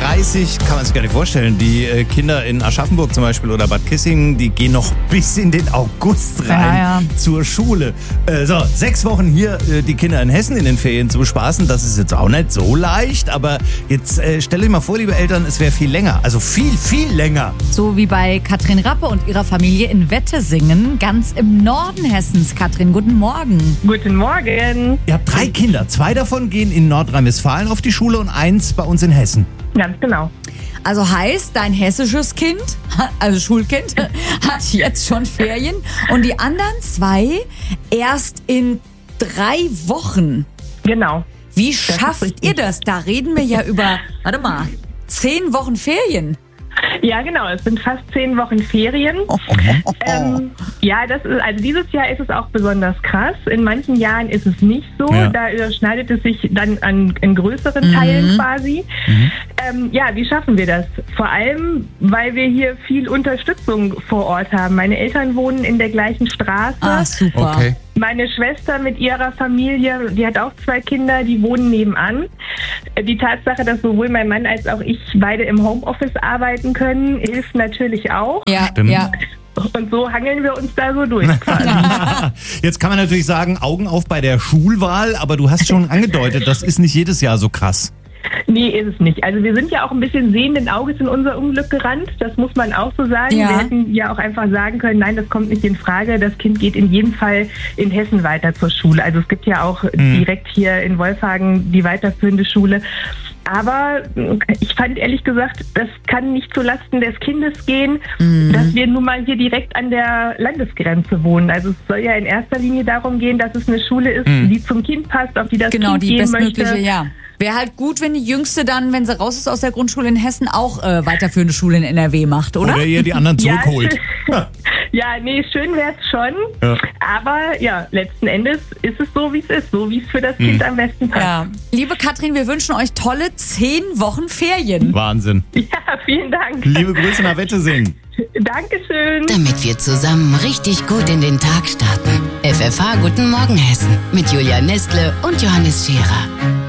30 kann man sich gar nicht vorstellen. Die Kinder in Aschaffenburg zum Beispiel oder Bad Kissingen, die gehen noch bis in den August rein zur Schule. 6 Wochen hier die Kinder in Hessen in den Ferien zu bespaßen, das ist jetzt auch nicht so leicht. Aber jetzt stellt euch mal vor, liebe Eltern, es wäre viel länger. Also viel, viel länger. So wie bei Katrin Rappe und ihrer Familie in Wettesingen, ganz im Norden Hessens. Katrin, guten Morgen. Guten Morgen. Ihr habt 3 Kinder. 2 davon gehen in Nordrhein-Westfalen auf die Schule und 1 bei uns in Hessen. Ganz genau. Also heißt, dein hessisches Kind, also Schulkind, hat jetzt schon Ferien und die anderen 2 erst in 3 Wochen. Genau. Wie schafft ihr das? Da reden wir ja über, 10 Wochen Ferien. Ja, genau. Es sind fast 10 Wochen Ferien. Ja, das ist, also dieses Jahr ist es auch besonders krass. In manchen Jahren ist es nicht so. Ja. Da überschneidet es sich dann in größeren Teilen quasi. Ja, wie schaffen wir das? Vor allem, weil wir hier viel Unterstützung vor Ort haben. Meine Eltern wohnen in der gleichen Straße. Ah, super. Okay. Meine Schwester mit ihrer Familie, die hat auch 2 Kinder, die wohnen nebenan. Die Tatsache, dass sowohl mein Mann als auch ich beide im Homeoffice arbeiten können, hilft natürlich auch. Ja, Stimmt. ja. Und so hangeln wir uns da so durch quasi. Jetzt kann man natürlich sagen, Augen auf bei der Schulwahl, aber du hast schon angedeutet, das ist nicht jedes Jahr so krass. Nee, ist es nicht. Also wir sind ja auch ein bisschen sehenden Auges in unser Unglück gerannt. Das muss man auch so sagen. Ja. Wir hätten ja auch einfach sagen können, nein, das kommt nicht in Frage. Das Kind geht in jedem Fall in Hessen weiter zur Schule. Also es gibt ja auch direkt hier in Wolfhagen die weiterführende Schule. Aber ich fand ehrlich gesagt, das kann nicht zulasten des Kindes gehen, dass wir nun mal hier direkt an der Landesgrenze wohnen. Also es soll ja in erster Linie darum gehen, dass es eine Schule ist, die zum Kind passt, auf die das Genau, Kind die gehen bestmögliche, möchte. ja. Wäre halt gut, wenn die Jüngste dann, wenn sie raus ist aus der Grundschule in Hessen, auch weiterführende Schule in NRW macht, oder? Oder ihr die anderen zurückholt. Ja, nee, schön wär's schon. Ja. Aber ja, letzten Endes ist es so, wie es ist. So, wie es für das Kind am besten passt. Ja. Liebe Katrin, wir wünschen euch tolle 10 Wochen Ferien. Wahnsinn. Ja, vielen Dank. Liebe Grüße nach Wettesingen. Dankeschön. Damit wir zusammen richtig gut in den Tag starten. FFH Guten Morgen Hessen mit Julia Nestle und Johannes Scherer.